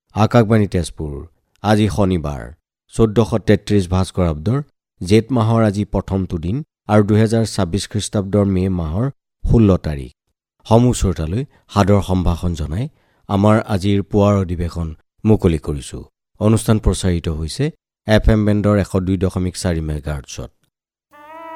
আকাশবাণী তেজপুৰ। আজি শনিবাৰ 1433 ভাস্কৰাব্দৰ জেঠ মাহৰ আজি প্ৰথমটো দিন আৰু 2026 খ্ৰীষ্টাব্দৰ মে মাহৰ 16 তাৰিখ। সমূহ শ্ৰোতালৈ সাদৰ সম্ভাষণ জনাই আমাৰ আজিৰ পুৱাৰ অধিৱেশন মুকলি কৰিছোঁ। অনুষ্ঠান প্ৰচাৰিত হৈছে FM বেণ্ডৰ 102.4 মেগাহাৰ্টছত।